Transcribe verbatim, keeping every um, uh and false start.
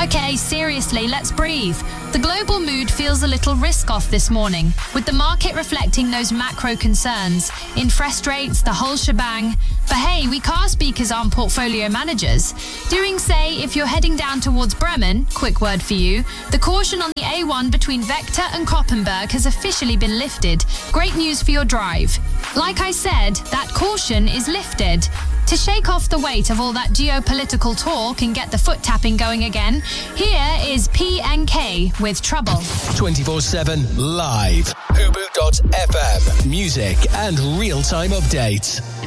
Okay, seriously, let's breathe. The global mood feels a little risk-off this morning, with the market reflecting those macro concerns, interest rates, the whole shebang. But hey, we car speakers aren't portfolio managers. Doing say, if you're heading down towards Bremen, quick word for you, the caution on the A one between Vector and Koppenberg has officially been lifted. Great news for your drive. Like I said, that caution is lifted. To shake off the weight of all that geopolitical talk and get the foot tapping going again, here is P N K with Trouble. twenty-four seven live. Hubu dot F M. Music and real-time updates.